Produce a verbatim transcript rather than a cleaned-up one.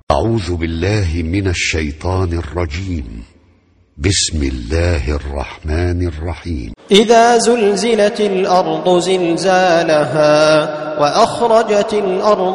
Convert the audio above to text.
أعوذ بالله من الشيطان الرجيم. بسم الله الرحمن الرحيم. إذا زلزلت الأرض زلزالها وأخرجت الأرض